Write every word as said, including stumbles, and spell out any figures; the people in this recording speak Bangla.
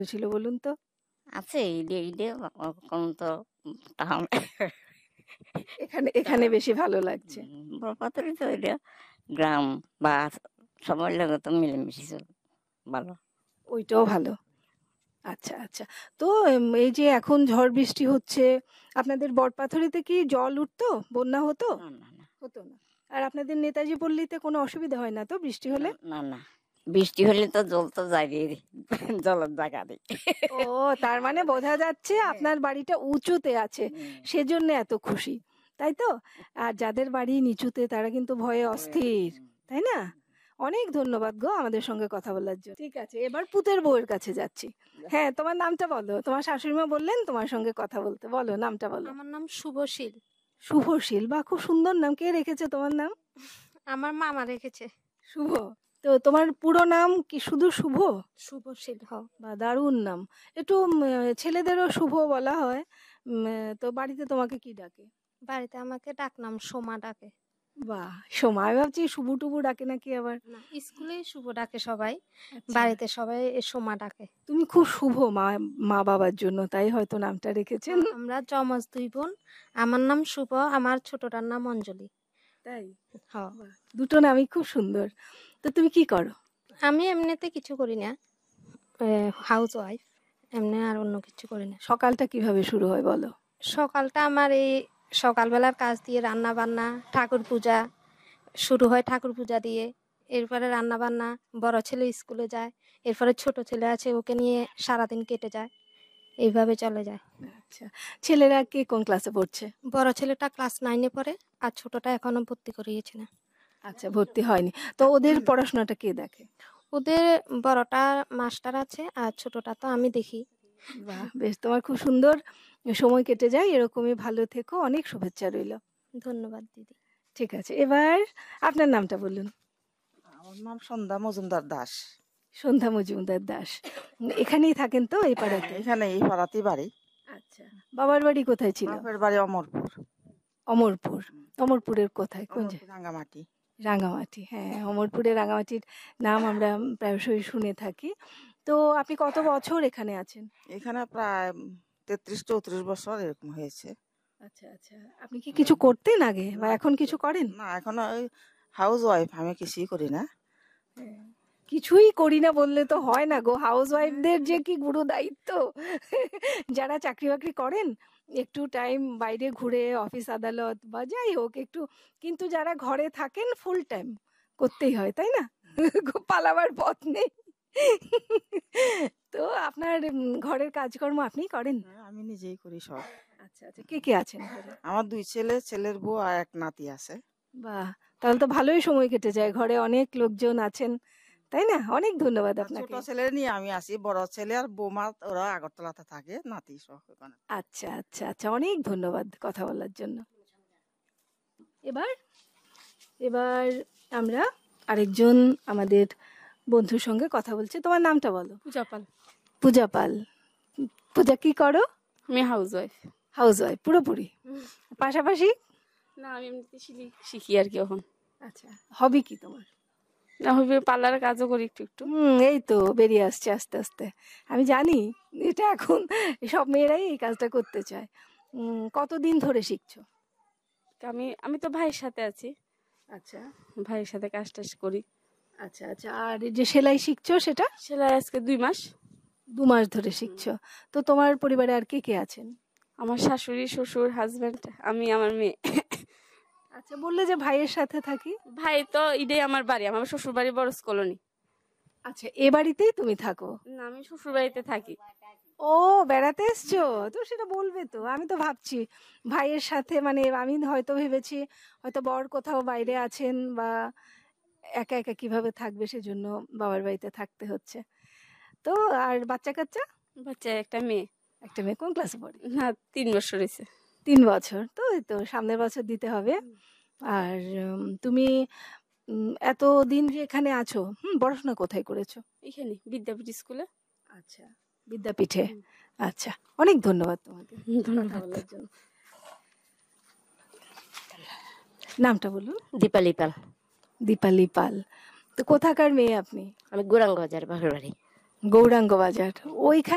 ছিল বলুন তো? আছে ইডে ইডে কম তো টাউন এখানে এখানে বেশি ভালো লাগছে। বড়পাথরে তো এটা গ্রাম বা সবার লাগে তো মিলেমিশে চলে ভালো। ওইটাও ভালো। আচ্ছা আচ্ছা। তো উম, এই যে এখন ঝড় বৃষ্টি হচ্ছে, আপনাদের বটপাথরিতে কি জল উঠতো, বন্যা হতো? না না না হতো না। আর আপনাদের নেতাজি পল্লীতে কোনো অসুবিধা হয় না তো বৃষ্টি না হলে? না না বৃষ্টি হলে তো জল তো যাবে জলের জায়গা নেই। ও, তার মানে বোঝা যাচ্ছে আপনার বাড়িটা উঁচুতে আছে, সেজন্য এত খুশি, তাই তো? আর যাদের বাড়ি নিচুতে তারা কিন্তু ভয়ে অস্থির, তাই না? অনেক ধন্যবাদ গো আমাদের সঙ্গে কথা বলার জন্য। ঠিক আছে, এবার পুতের বউয়ের কাছে যাচ্ছি। হ্যাঁ, তোমার নামটা বলো। তোমার শাশুড়ি মা বললেন তোমার সঙ্গে কথা বলতে, বলো নামটা বলো। আমার নাম শুভশীল। শুভশীল, বা খুব সুন্দর নাম। কে রেখেছে তোমার নাম? আমার মামা রেখেছে। শুভ। তো তোমার পুরো নাম কি শুধু শুভ? শুভশীল। হ। বা দারুণ নাম। একটু উম, ছেলেদেরও শুভ বলা হয়। উম, তো বাড়িতে তোমাকে কি ডাকে? বাড়িতে আমাকে ডাকনাম সোমা ডাকে। বাহ, সোমা। আমি ভাবছি শুভু টুবু ডাকে নাকি আবার। না, স্কুলে শুভ ডাকে সবাই, আচ্ছা। বাড়িতে সবাই সোমা ডাকে। তুমি খুব শুভ মা মা বাবার জন্য, তাই হয়তো নামটা রেখেছেন। আমরা যমজ দুই বোন। আমার নাম শুভ, আমার ছোটটার নাম অঞ্জলি। তাই? হ। বাহ, দুটো নামই খুব সুন্দর। তো তুমি কি করো? আমি এমনিতে কিছু করি না, হাউস ওয়াইফ, এমনি আর অন্য কিছু করি না। সকালটা কিভাবে শুরু হয় বলো? সকালটা আমার এই সকালবেলার কাজ দিয়ে রান্না বান্না, ঠাকুর পূজা শুরু হয়, ঠাকুর পূজা দিয়ে। এরপরে রান্না বান্না, বড় ছেলে স্কুলে যায়, এরপরে ছোট ছেলে আছে, ওকে নিয়ে সারাদিন কেটে যায়, এইভাবে চলে যায়। আচ্ছা, ছেলেরা কে কোন ক্লাসে পড়ছে? বড় ছেলেটা ক্লাস নাইনে পড়ে, আর ছোটটা এখনো ভর্তি করিয়েছে না। আচ্ছা, ভর্তি হয়নি। তো ওদের পড়াশোনাটা কে দেখে? ওদের বড়টা মাস্টার আছে, আর ছোটটা তো আমি দেখি। বাহ, বেশ, তোমার খুব সুন্দর সময় কেটে যায়, এরকমই ভালো থেকো। অনেক শুভেচ্ছা রইল। ধন্যবাদ দিদি। ঠিক আছে, এবার আপনার নামটা বলুন। আমার নাম সন্ধ্যা মজুমদার দাস। সন্ধ্যা মজুমদার দাস। এখানেই থাকেন তো এই পাড়াতে? এখানে এই পাড়াতেই বাড়ি। আচ্ছা, বাবার বাড়ি কোথায় ছিল? বাপের বাড়ি অমরপুর। অমরপুর। অমরপুরের কোথায়, কোন অমরপুর জায়গায়? রাঙ্গামাটি। রাঙামাটি, হ্যাঁ, অমরপুরের রাঙামাটির নাম আমরা প্রায়শই শুনে থাকি। তো আপনি কত বছর এখানে আছেন? এখানে প্রায় তেত্রিশ চৌত্রিশ বছর এরকম হয়েছে। আচ্ছা আচ্ছা। আপনি কি কিছু করতেন আগে, বা এখন কিছু করেন? না, এখন ওই হাউস ওয়াইফ, আমি কিছুই করি না। কিছুই করি না বললে তো হয় না গো। হাউস ওয়াইফদের যে কি গুরু দায়িত্ব। যারা চাকরি বাকরি করেন একটু টাইম বাইরে ঘুরে, অফিস আদালত বা যাই হোক একটু, কিন্তু যারা ঘরে থাকেন ফুল টাইম করতেই হয়, তাই না? পালাবার পথ নেই। তো আপনার উম, ঘরের কাজকর্ম আপনি করেন? হ্যাঁ, আমি নিজেই করি সব। আচ্ছা আচ্ছা। কে কে আছেন ঘরে? আমার দুই ছেলে, ছেলের বউ আর এক নাতি আছে। বাহ, তাহলে তো ভালোই সময় কেটে যায়, ঘরে অনেক লোকজন আছেন, তাই না? অনেক ধন্যবাদ আর আপনাকে। ছোট ছেলে নিয়ে আমি আছি, বড় ছেলে আর বৌমা ওরা আগরতলাতে থাকে, নাতি সহ ওখানে। আচ্ছা আচ্ছা আচ্ছা, অনেক ধন্যবাদ কথা বলার জন্য। এবার এবার আমরা আরেকজন আমাদের বন্ধুর সঙ্গে কথা বলছি। তোমার নামটা বলো। পূজা পাল। পূজা পাল। পূজা, কি করো? আমি হাউস ওয়াইফ। হাউস ওয়াইফ পুরোপুরি? পাশাপাশি? না, আমি এমনিতে শিখি শিখি আর কি এখন। আচ্ছা, হবি কি তোমার? না, হবে পার্লারের কাজও করি একটু একটু। হুম, এই তো বেরিয়ে আসছে আস্তে আস্তে। আমি জানি এটা এখন সব মেয়েরাই এই কাজটা করতে চায়। উম, কতদিন ধরে শিখছো? আমি আমি তো ভাইয়ের সাথে আছি, আচ্ছা ভাইয়ের সাথে কাজ টাজ করি। আচ্ছা আচ্ছা। আর এই যে সেলাই শিখছো, সেটা? সেলাই আজকে দুই মাস। দু মাস ধরে শিখছো। তো তোমার পরিবারে আর কে কে আছেন? আমার শাশুড়ি, শ্বশুর, হাজবেন্ড, আমি, আমার মেয়ে। আচ্ছা, বললে যে ভাইয়ের সাথে থাকি। ভাই তো ইডেই আমার বাড়ি, আমার শ্বশুর বাড়ি বরস কলোনি। আচ্ছা, এ বাড়িতেই তুমি থাকো? না, আমি শ্বশুর বাড়িতে থাকি। ও, বেড়াতে এসছো তো, সেটা বলবে তো। আমি তো ভাবছি ভাইয়ের সাথে, মানে আমি হয়তো ভেবেছি হয়তো বর কোথাও বাইরে আছেন, বা একা একা কিভাবে থাকবে সেজন্য বাবার বাড়িতে থাকতে হচ্ছে। তো আর বাচ্চা কাচ্চা? বাচ্চা একটা মেয়ে। একটা মেয়ে। কোন ক্লাসে পড়ে? না, তিন বছর হয়েছে। তিন বছর তো, এই তো সামনের বছর দিতে হবে। আর উম, তুমি উম, এতদিন যে এখানে আছো, হুম, পড়াশোনা কোথায় করেছো? এখানে বিদ্যাপীঠ স্কুলে। আচ্ছা, বিদ্যাপীঠে। আচ্ছা, অনেক ধন্যবাদ তোমাকে কথা ধন্যবাদ। বলার জন্য। নামটা বলুন। দীপালি পাল। দীপালি পাল। তো কোথাকার মেয়ে আপনি? আমি গৌরাঙ্গ বাজার বাপের বাড়ি। গৌরাঙ্গ বাজার। ওইখানে